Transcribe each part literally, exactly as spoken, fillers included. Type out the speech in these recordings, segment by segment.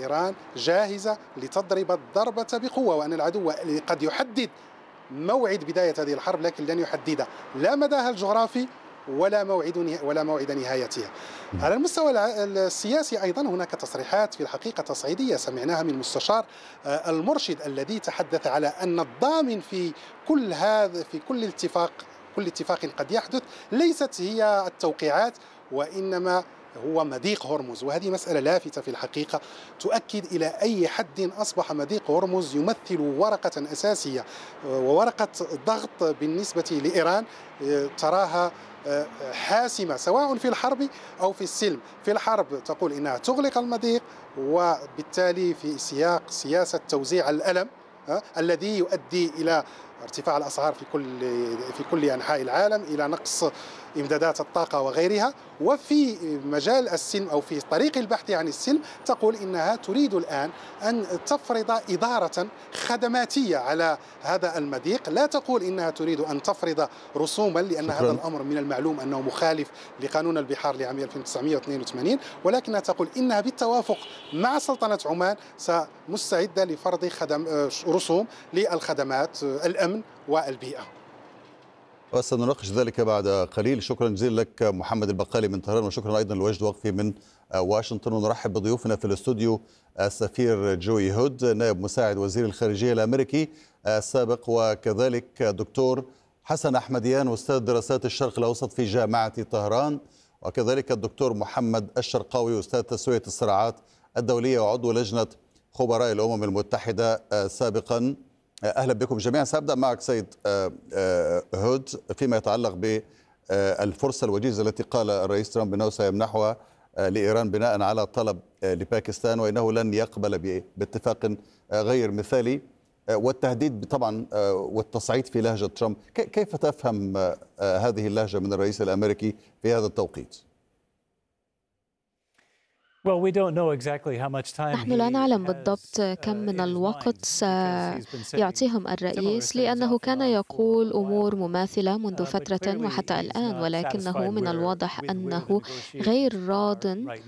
إيران جاهزة لتضرب الضربة بقوة، وأن العدو قد يحدد موعد بداية هذه الحرب لكن لن يحدد لا مداها الجغرافي ولا موعد ولا موعد نهايتها. على المستوى السياسي أيضا هناك تصريحات في الحقيقة تصعيدية سمعناها من مستشار المرشد الذي تحدث على أن الضامن في كل هذا في كل اتفاق كل اتفاق قد يحدث ليست هي التوقيعات وإنما هو مضيق هرمز، وهذه مسألة لافتة في الحقيقة تؤكد إلى أي حد أصبح مضيق هرمز يمثل ورقة أساسية وورقة ضغط بالنسبة لإيران تراها حاسمة سواء في الحرب أو في السلم. في الحرب تقول إنها تغلق المضيق وبالتالي في سياق سياسة توزيع الألم الذي يؤدي إلى ارتفاع الأسعار في كل في كل أنحاء العالم، إلى نقص إمدادات الطاقة وغيرها. وفي مجال السلم أو في طريق البحث عن السلم تقول إنها تريد الآن أن تفرض إدارة خدماتية على هذا المضيق، لا تقول إنها تريد أن تفرض رسوما لأن شكرا. هذا الأمر من المعلوم أنه مخالف لقانون البحار لعام ألف وتسعمئة واثنين وثمانين، ولكنها تقول إنها بالتوافق مع سلطنة عمان مستعدة لفرض خدم رسوم للخدمات الأمن والبيئة. وسنناقش ذلك بعد قليل. شكرا جزيلا لك محمد البقالي من طهران، وشكرا أيضا لوجد وقفي من واشنطن. ونرحب بضيوفنا في الاستوديو السفير جوي هود نائب مساعد وزير الخارجية الأمريكي السابق، وكذلك دكتور حسن أحمديان أستاذ دراسات الشرق الأوسط في جامعة طهران، وكذلك الدكتور محمد الشرقاوي أستاذ تسوية الصراعات الدولية وعضو لجنة خبراء الأمم المتحدة سابقا. أهلا بكم جميعا. سأبدأ معك سيد هود فيما يتعلق بالفرصة الوجيزة التي قال الرئيس ترامب أنه سيمنحها لإيران بناء على طلب لباكستان، وإنه لن يقبل باتفاق غير مثالي، والتهديد طبعا والتصعيد في لهجة ترامب. كيف تفهم هذه اللهجة من الرئيس الأمريكي في هذا التوقيت؟ نحن لا نعلم بالضبط كم من الوقت سيعطيهم الرئيس، لأنه كان يقول أمور مماثلة منذ فترة وحتى الآن، ولكنه من الواضح أنه غير راض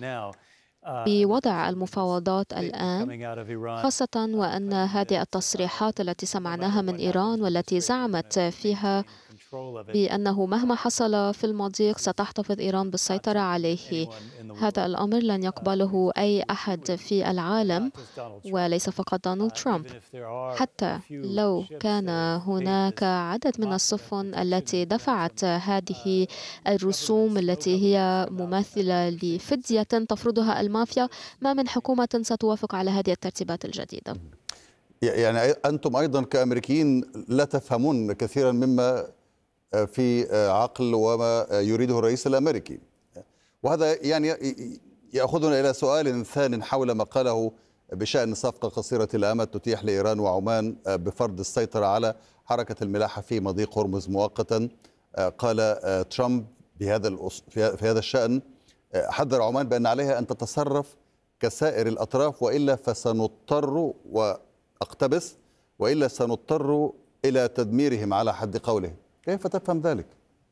بوضع المفاوضات الآن، خاصة وأن هذه التصريحات التي سمعناها من إيران والتي زعمت فيها بأنه مهما حصل في المضيق ستحتفظ إيران بالسيطرة عليه، هذا الأمر لن يقبله أي أحد في العالم وليس فقط دونالد ترامب. حتى لو كان هناك عدد من السفن التي دفعت هذه الرسوم التي هي مماثلة لفدية تفرضها المافيا، ما من حكومة ستوافق على هذه الترتيبات الجديدة. يعني أنتم أيضا كأمريكيين لا تفهمون كثيرا مما في عقل وما يريده الرئيس الأمريكي، وهذا يعني يأخذنا إلى سؤال ثان حول ما قاله بشأن صفقة قصيرة الأمد تتيح لإيران وعمان بفرض السيطرة على حركة الملاحة في مضيق هرمز مؤقتا. قال ترامب بهذا في هذا الشأن، حذر عمان بأن عليها أن تتصرف كسائر الأطراف وإلا فسنضطر، وأقتبس، وإلا سنضطر إلى تدميرهم على حد قوله. كيف تفهم ذلك؟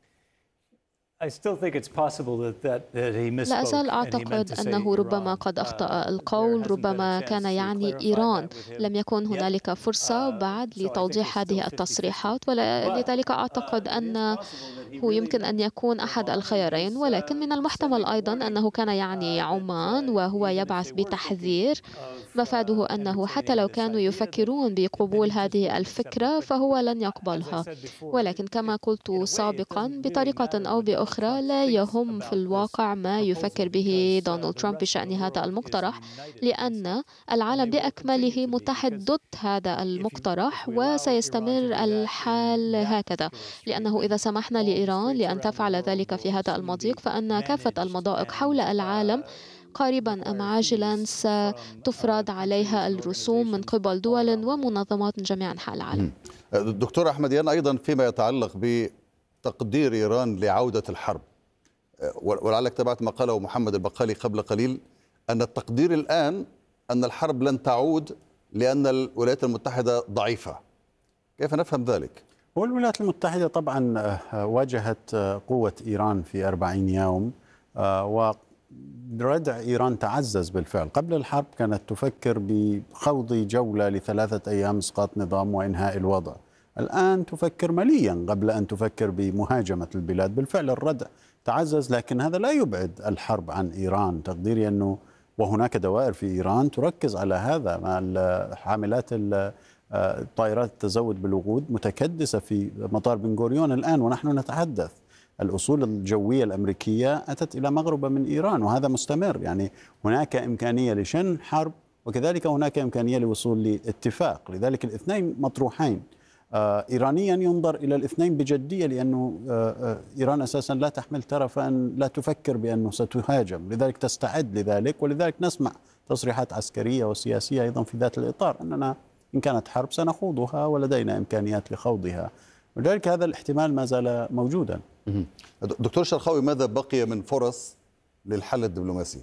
لا أزال أعتقد أنه ربما قد أخطأ القول، ربما كان يعني إيران. لم يكن هنالك فرصة بعد لتوضيح هذه التصريحات، ولذلك أعتقد أنه يمكن أن يكون أحد الخيارين، ولكن من المحتمل أيضا أنه كان يعني عمان وهو يبعث بتحذير مفاده أنه حتى لو كانوا يفكرون بقبول هذه الفكرة فهو لن يقبلها. ولكن كما قلت سابقا بطريقة أو بأخرى لا يهم في الواقع ما يفكر به دونالد ترامب بشأن هذا المقترح، لأن العالم بأكمله متحد ضد هذا المقترح وسيستمر الحال هكذا، لأنه إذا سمحنا لإيران لأن تفعل ذلك في هذا المضيق فإن كافة المضائق حول العالم قريبا أم عاجلا ستفرض عليها الرسوم من قبل دول ومنظمات من جميع أنحاء العالم. دكتور أحمديان، أيضا فيما يتعلق بتقدير إيران لعودة الحرب، ولعلك تابعت ما قاله محمد البقالي قبل قليل أن التقدير الآن أن الحرب لن تعود لأن الولايات المتحدة ضعيفة. كيف نفهم ذلك؟ والولايات المتحدة طبعا واجهت قوة إيران في أربعين يوم، و ردع إيران تعزز بالفعل. قبل الحرب كانت تفكر بخوض جولة لثلاثة أيام إسقاط نظام وإنهاء الوضع، الآن تفكر مليا قبل أن تفكر بمهاجمة البلاد. بالفعل الردع تعزز، لكن هذا لا يبعد الحرب عن إيران. تقديري أنه وهناك دوائر في إيران تركز على هذا، مع حاملات طائرات التزود بالوقود متكدسة في مطار بن غوريون الآن ونحن نتحدث. الأصول الجوية الأمريكية أتت إلى مغربة من إيران وهذا مستمر. يعني هناك إمكانية لشن حرب وكذلك هناك إمكانية لوصول لاتفاق، لذلك الاثنين مطروحين. آه إيرانيا ينظر إلى الاثنين بجدية، لأنه آه آه إيران أساسا لا تحمل طرفا، لا تفكر بأنه ستهاجم، لذلك تستعد لذلك. ولذلك نسمع تصريحات عسكرية وسياسية أيضا في ذات الإطار، أننا إن كانت حرب سنخوضها ولدينا إمكانيات لخوضها، ولذلك هذا الاحتمال ما زال موجودا. دكتور شرقاوي، ماذا بقي من فرص للحل الدبلوماسي؟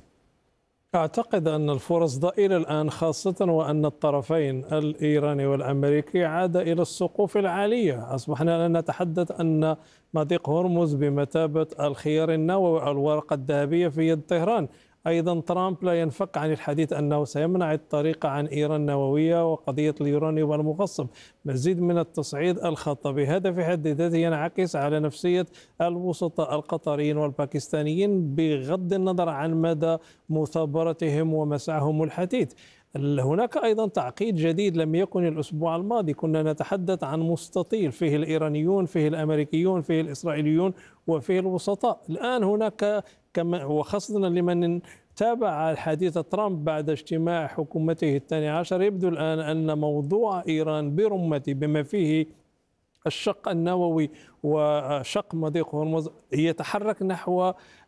أعتقد أن الفرص ضئيلة الآن، خاصة وأن الطرفين الإيراني والأمريكي عاد إلى السقوف العالية. أصبحنا نتحدث أن مضيق هرمز بمثابة الخيار النووي، الورقة الذهبية في يد طهران. أيضا ترامب لا ينفك عن الحديث أنه سيمنع الطريق عن إيران النووية وقضية اليورانيوم المخصب. مزيد من التصعيد الخط بهذا في حد ذاته ينعكس على نفسية الوسطاء القطريين والباكستانيين بغض النظر عن مدى مثابرتهم ومسعهم الحديث. هناك أيضا تعقيد جديد لم يكن الأسبوع الماضي. كنا نتحدث عن مستطيل فيه الإيرانيون، فيه الأمريكيون، فيه الإسرائيليون، وفيه الوسطاء. الآن هناك كما وخاصة لمن تابع الحديث ترامب بعد اجتماع حكومته الثاني عشر، يبدو الآن أن موضوع إيران برمته بما فيه الشق النووي وشق مضيق هرمز يتحرك نحو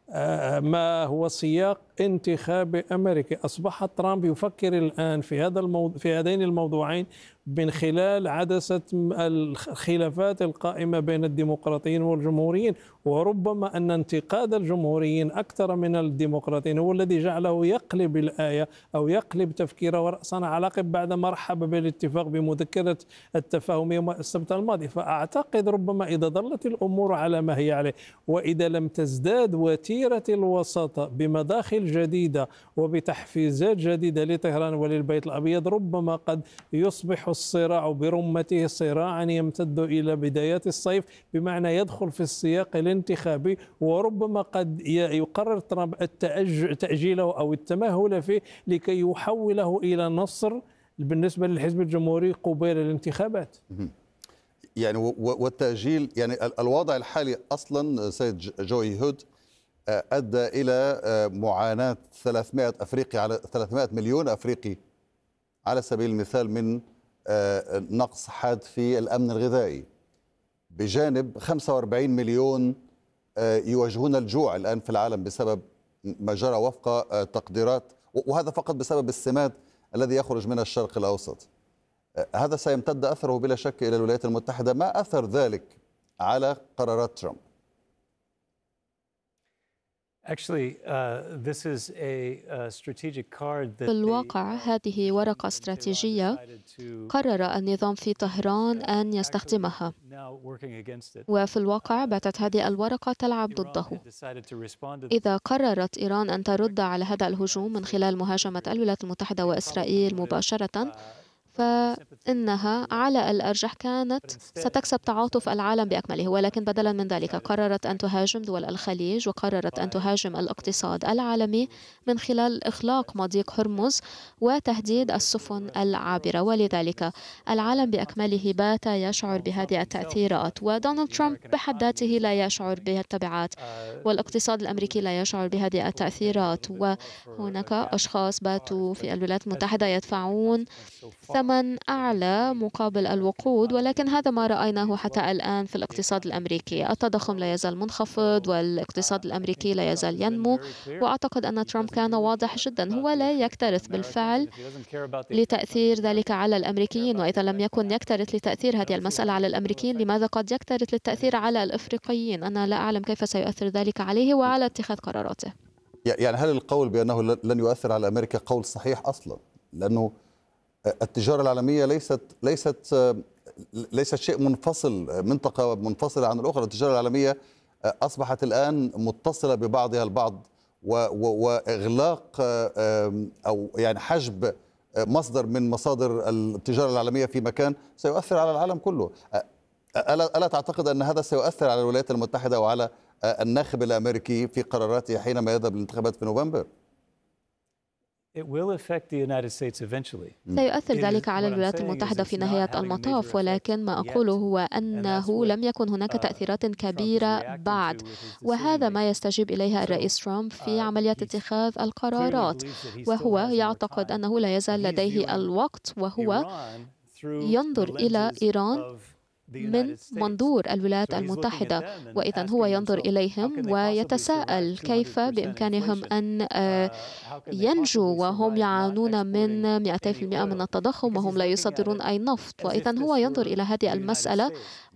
ما هو سياق انتخابي أمريكي. أصبح ترامب يفكر الآن في هذا الموضوع في هذين الموضوعين من خلال عدسة الخلافات القائمة بين الديمقراطيين والجمهوريين، وربما أن انتقاد الجمهوريين أكثر من الديمقراطيين هو الذي جعله يقلب الآية أو يقلب تفكيره ورأسا على عقب بعدما رحب بالاتفاق بمذكرة التفاهم يوم السبت الماضي. فأعتقد ربما إذا ظلت الأمور على ما هي عليه، وإذا لم تزداد وتيرة الوساطة بمداخل جديدة وبتحفيزات جديدة لطهران وللبيت الأبيض، ربما قد يصبح الصراع برمته صراعا يمتد إلى بدايات الصيف، بمعنى يدخل في السياق الانتخابي، وربما قد يقرر ترامب تأجيله أو التمهل فيه لكي يحوله إلى نصر بالنسبة للحزب الجمهوري قبيل الانتخابات. يعني والتأجيل، يعني الوضع الحالي أصلا سيد جوي هود أدى إلى معاناة ثلاثمائة أفريقي على ثلاثمائة مليون أفريقي على سبيل المثال من نقص حاد في الأمن الغذائي، بجانب خمسة وأربعين مليون يواجهون الجوع الآن في العالم بسبب ما جرى وفق تقديرات، وهذا فقط بسبب السماد الذي يخرج من الشرق الأوسط. هذا سيمتد أثره بلا شك إلى الولايات المتحدة. ما أثر ذلك على قرارات ترامب؟ في الواقع هذه ورقة استراتيجية قرر النظام في طهران أن يستخدمها، وفي الواقع باتت هذه الورقة تلعب ضده. إذا قررت إيران أن ترد على هذا الهجوم من خلال مهاجمة الولايات المتحدة وإسرائيل مباشرة، فإنها على الأرجح كانت ستكسب تعاطف العالم بأكمله، ولكن بدلا من ذلك قررت أن تهاجم دول الخليج وقررت أن تهاجم الاقتصاد العالمي من خلال إغلاق مضيق هرمز وتهديد السفن العابرة. ولذلك العالم بأكمله بات يشعر بهذه التأثيرات، ودونالد ترامب بحد ذاته لا يشعر بها التبعات، والاقتصاد الأمريكي لا يشعر بهذه التأثيرات. وهناك أشخاص باتوا في الولايات المتحدة يدفعون ثمن أعلى مقابل الوقود، ولكن هذا ما رأيناه حتى الآن في الاقتصاد الأمريكي. التضخم لا يزال منخفض والاقتصاد الأمريكي لا يزال ينمو، وأعتقد أن ترامب كان واضح جدا، هو لا يكترث بالفعل لتأثير ذلك على الأمريكيين، وإذا لم يكن يكترث لتأثير هذه المسألة على الأمريكيين، لماذا قد يكترث للتأثير على الأفريقيين؟ أنا لا أعلم كيف سيؤثر ذلك عليه وعلى اتخاذ قراراته. يعني هل القول بأنه لن يؤثر على أمريكا قول صحيح أصلا؟ لأنه التجارة العالمية ليست ليست ليست شيء منفصل، منطقة منفصلة عن الأخرى. التجارة العالمية أصبحت الآن متصلة ببعضها البعض، وإغلاق أو يعني حجب مصدر من مصادر التجارة العالمية في مكان سيؤثر على العالم كله. ألا ألا تعتقد أن هذا سيؤثر على الولايات المتحدة وعلى الناخب الأمريكي في قراراته حينما يذهب للانتخابات في نوفمبر؟ سيؤثر ذلك على الولايات المتحدة في نهاية المطاف، ولكن ما أقوله هو أنه لم يكن هناك تأثيرات كبيرة بعد، وهذا ما يستجيب إليها الرئيس ترامب في عملية اتخاذ القرارات، وهو يعتقد أنه لا يزال لديه الوقت، وهو ينظر إلى إيران من منظور الولايات المتحدة، وإذا هو ينظر إليهم ويتساءل كيف بإمكانهم أن ينجوا وهم يعانون من مئتين بالمئة من التضخم وهم لا يصدرون أي نفط، وإذا هو ينظر إلى هذه المسألة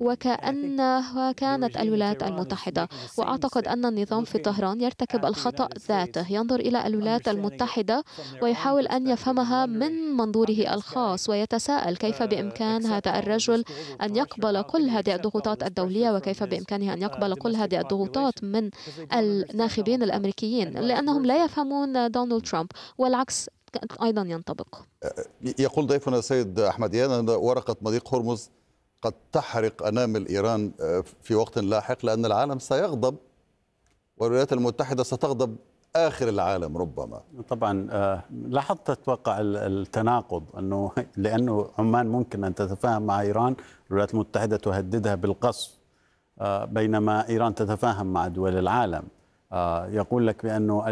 وكأنها كانت الولايات المتحدة. وأعتقد أن النظام في طهران يرتكب الخطأ ذاته، ينظر إلى الولايات المتحدة ويحاول أن يفهمها من منظوره الخاص، ويتساءل كيف بإمكان هذا الرجل أن يقبل كل هذه الضغوطات الدولية، وكيف بإمكانه أن يقبل كل هذه الضغوطات من الناخبين الأمريكيين، لأنهم لا يفهمون دونالد ترامب، والعكس أيضا ينطبق. يقول ضيفنا السيد أحمديان أن ورقة مضيق هرمز قد تحرق أنامل إيران في وقت لاحق، لأن العالم سيغضب والولايات المتحدة ستغضب آخر العالم ربما. طبعا لاحظت أتوقع التناقض، أنه لأنه عمان ممكن أن تتفاهم مع إيران، الولايات المتحدة تهددها بالقصف، بينما إيران تتفاهم مع دول العالم. يقول لك بأنه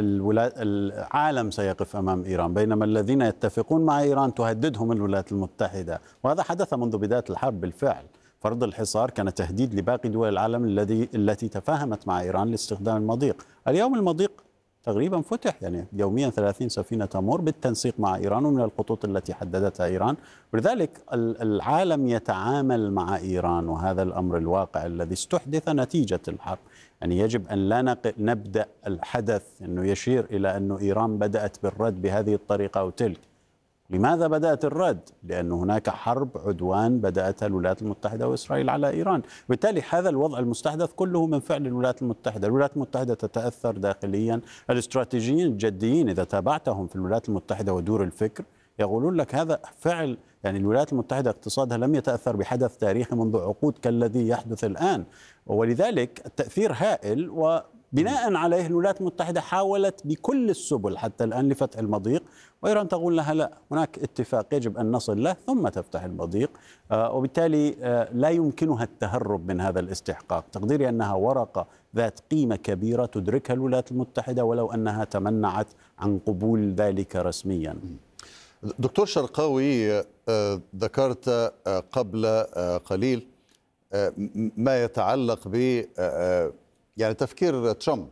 العالم سيقف أمام إيران، بينما الذين يتفقون مع إيران تهددهم الولايات المتحدة، وهذا حدث منذ بداية الحرب بالفعل. فرض الحصار كان تهديد لباقي دول العالم الذي التي تفاهمت مع إيران لاستخدام المضيق. اليوم المضيق تقريبا فتح، يعني يوميا ثلاثين سفينة تمر بالتنسيق مع إيران ومن الخطوط التي حددتها إيران، ولذلك العالم يتعامل مع إيران، وهذا الأمر الواقع الذي استحدث نتيجة الحرب. يعني يجب أن لا نبدأ الحدث أنه يشير إلى أنه إيران بدأت بالرد بهذه الطريقة أو تلك. لماذا بدأت الرد؟ لأن هناك حرب عدوان بدأتها الولايات المتحدة وإسرائيل على إيران، بالتالي هذا الوضع المستحدث كله من فعل الولايات المتحدة. الولايات المتحدة تتأثر داخليا. الاستراتيجيين الجديين إذا تابعتهم في الولايات المتحدة ودور الفكر يقولون لك هذا فعل، يعني الولايات المتحدة اقتصادها لم يتأثر بحدث تاريخي منذ عقود كالذي يحدث الآن، ولذلك التأثير هائل. و بناء عليه الولايات المتحدة حاولت بكل السبل حتى الآن لفتح المضيق، وإيران تقول لها لا، هناك اتفاق يجب أن نصل له ثم تفتح المضيق، آه وبالتالي آه لا يمكنها التهرب من هذا الاستحقاق. تقديري أنها ورقة ذات قيمة كبيرة تدركها الولايات المتحدة ولو أنها تمنعت عن قبول ذلك رسميا. دكتور شرقاوي، آه ذكرت آه قبل آه قليل آه ما يتعلق ب آه يعني تفكير ترامب،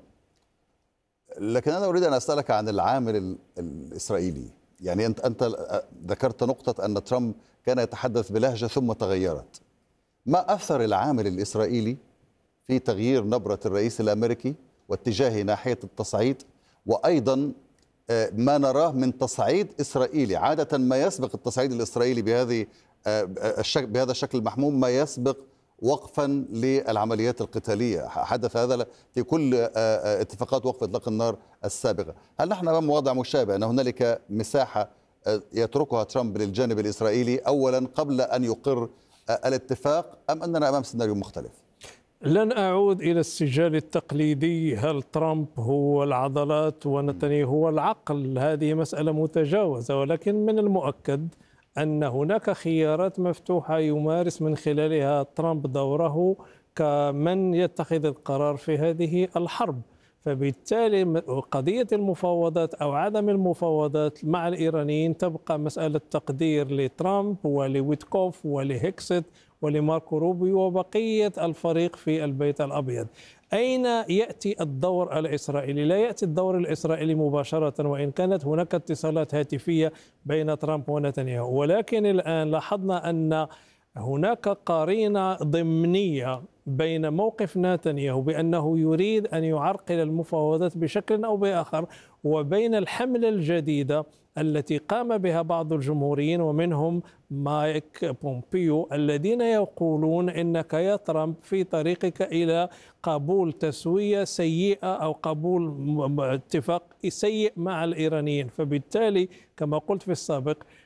لكن أنا أريد أن أسألك عن العامل الإسرائيلي. يعني أنت أنت ذكرت نقطة أن ترامب كان يتحدث بلهجة ثم تغيرت. ما أثر العامل الإسرائيلي في تغيير نبرة الرئيس الأمريكي واتجاهه ناحية التصعيد، وأيضا ما نراه من تصعيد إسرائيلي؟ عادة ما يسبق التصعيد الإسرائيلي بهذه بهذا الشكل المحموم ما يسبق وقفا للعمليات القتالية. حدث هذا في كل اتفاقات وقف إطلاق النار السابقة. هل نحن أمام وضع مشابه، أن هنالك مساحة يتركها ترامب للجانب الإسرائيلي أولا قبل أن يقر الاتفاق، أم أننا أمام سيناريو مختلف؟ لن أعود إلى السجال التقليدي، هل ترامب هو العضلات ونتنياهو هو العقل؟ هذه مسألة متجاوزة، ولكن من المؤكد أن هناك خيارات مفتوحة يمارس من خلالها ترامب دوره كمن يتخذ القرار في هذه الحرب. فبالتالي قضية المفاوضات أو عدم المفاوضات مع الإيرانيين تبقى مسألة تقدير لترامب ولويتكوف ولهيكست ولماركو روبيو وبقية الفريق في البيت الأبيض. أين يأتي الدور الإسرائيلي؟ لا يأتي الدور الإسرائيلي مباشرة، وإن كانت هناك اتصالات هاتفية بين ترامب ونتنياهو، ولكن الآن لاحظنا أن هناك قرينة ضمنية بين موقف نتنياهو بأنه يريد أن يعرقل المفاوضات بشكل أو بآخر، وبين الحملة الجديدة التي قام بها بعض الجمهوريين ومنهم مايك بومبيو الذين يقولون إنك يا ترامب في طريقك إلى قبول تسوية سيئة أو قبول اتفاق سيء مع الإيرانيين. فبالتالي كما قلت في السابق